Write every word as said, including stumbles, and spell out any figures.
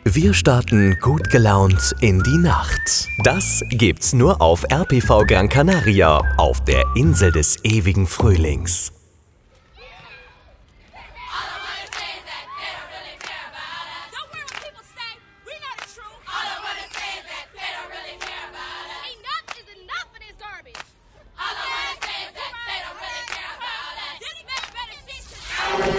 Wir starten gut gelaunt in die Nacht. Das gibt's nur auf R P V Gran Canaria, auf der Insel des ewigen Frühlings.